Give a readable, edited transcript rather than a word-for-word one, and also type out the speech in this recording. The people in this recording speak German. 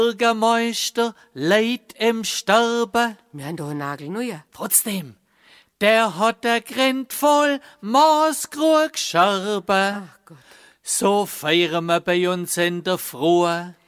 Bürgermeister leid im Sterben. Wir haben doch einen Nagelneue. Trotzdem, der hat der Grind voll maßgrug Scherben. Ach Gott. So feiern wir bei uns in der Früh.